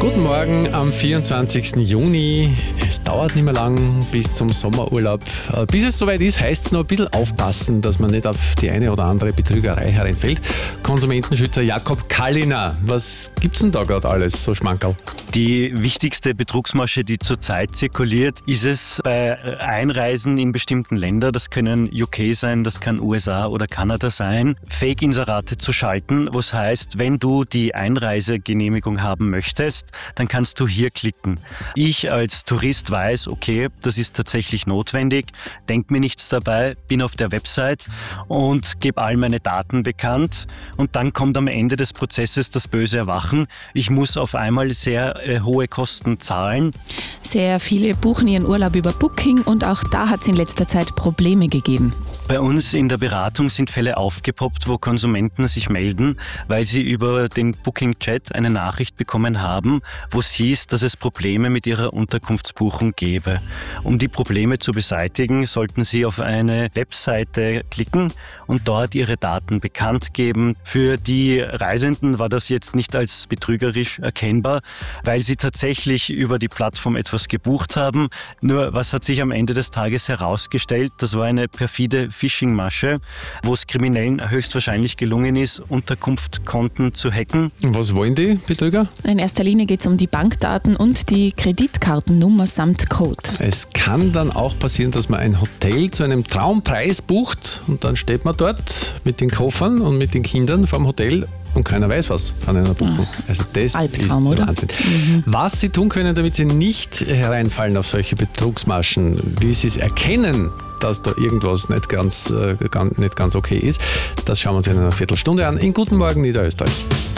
Guten Morgen am 24. Juni. Es dauert nicht mehr lang bis zum Sommerurlaub. Bis es soweit ist, heißt es noch ein bisschen aufpassen, dass man nicht auf die eine oder andere Betrügerei hereinfällt. Konsumentenschützer Jakob Kalliner, was gibt's denn da gerade alles, so Schmankerl? Die wichtigste Betrugsmasche, die zurzeit zirkuliert, ist es bei Einreisen in bestimmten Länder, das können UK sein, das kann USA oder Kanada sein, Fake-Inserate zu schalten, was heißt, wenn du die Einreisegenehmigung haben möchtest, dann kannst du hier klicken. Ich als Tourist weiß, okay, das ist tatsächlich notwendig, denke mir nichts dabei, bin auf der Website und gebe all meine Daten bekannt und dann kommt am Ende des Prozesses das böse Erwachen. Ich muss auf einmal sehr hohe Kosten zahlen. Sehr viele buchen ihren Urlaub über Booking und auch da hat es in letzter Zeit Probleme gegeben. Bei uns in der Beratung sind Fälle aufgepoppt, wo Konsumenten sich melden, weil sie über den Booking-Chat eine Nachricht bekommen haben, wo es hieß, dass es Probleme mit ihrer Unterkunftsbuchung gäbe. Um die Probleme zu beseitigen, sollten sie auf eine Webseite klicken und dort ihre Daten bekannt geben. Für die Reisenden war das jetzt nicht als betrügerisch erkennbar, weil sie tatsächlich über die Plattform etwas gebucht haben. Nur was hat sich am Ende des Tages herausgestellt? Das war eine perfide Phishing-Masche, wo es Kriminellen höchstwahrscheinlich gelungen ist, Unterkunftskonten zu hacken. Und was wollen die Betrüger? In erster Linie geht es um die Bankdaten und die Kreditkartennummer samt Code. Es kann dann auch passieren, dass man ein Hotel zu einem Traumpreis bucht und dann steht man dort mit den Koffern und mit den Kindern vorm Hotel und keiner weiß was an einer Buchung. Also das Albtraum, ist oder? Wahnsinn. Was Sie tun können, damit Sie nicht hereinfallen auf solche Betrugsmaschen, wie Sie es erkennen, dass da irgendwas nicht ganz okay ist, das schauen wir uns in einer Viertelstunde an. In Guten Morgen Niederösterreich.